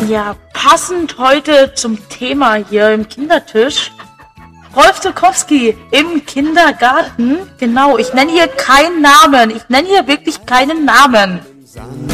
Ja, passend heute zum Thema hier im Kindertisch. Rolf Zuckowski im Kindergarten. Genau, ich nenne hier keinen Namen. Ich nenne hier wirklich keinen Namen.